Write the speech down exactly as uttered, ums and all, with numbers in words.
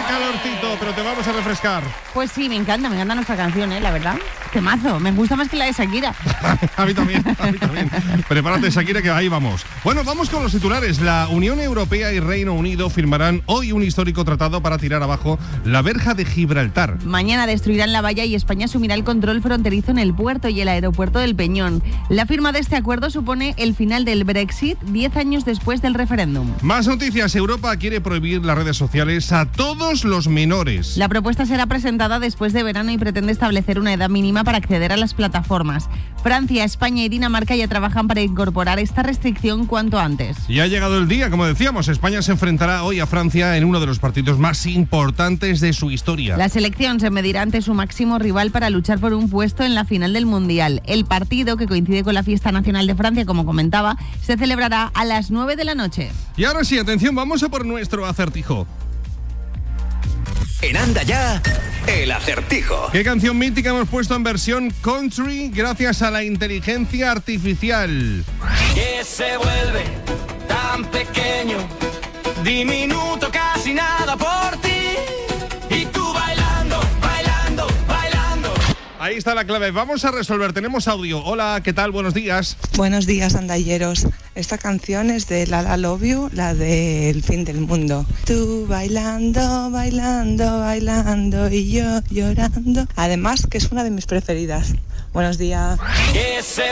calorcito, pero te vamos a refrescar. Pues sí, me encanta, me encanta nuestra canción, ¿eh? La verdad. Temazo, me gusta más que la de Shakira. A mí también, a mí también. Prepárate, Shakira, que ahí vamos. Bueno, vamos con los titulares. La Unión Europea y Reino Unido firmarán hoy un histórico tratado para tirar abajo la verja de Gibraltar. Mañana destruirán la valla y España asumirá el control fronterizo en el puerto y el aeropuerto del Peñón. La firma de este acuerdo supone el final del Brexit, diez años después del referéndum. Más noticias. Europa quiere prohibir las redes sociales a todos los menores. La propuesta será presentada después de verano y pretende establecer una edad mínima para acceder a las plataformas. Francia, España y Dinamarca ya trabajan para incorporar esta restricción cuanto antes. Ya ha llegado el día, como decíamos. España se enfrentará hoy a Francia en uno de los partidos más importantes de su historia. La selección se medirá ante su máximo rival para luchar por un puesto en la final del Mundial. El partido, que coincide con la fiesta nacional de Francia, como comentaba, se celebrará a las nueve de la noche. Y ahora sí, atención, vamos a por nuestro acertijo. En Anda Ya, el acertijo. ¿Qué canción mítica hemos puesto en versión country gracias a la inteligencia artificial? Que se vuelve tan pequeño, diminuto, casi nada por ti. Y tú bailando, bailando, bailando. Ahí está la clave. Vamos a resolver. Tenemos audio. Hola, ¿qué tal? Buenos días. Buenos días, andalleros. Esta canción es de La La Love You, la de El Fin del Mundo. Tú bailando, bailando, bailando y yo llorando. Además, que es una de mis preferidas. Buenos días. Que se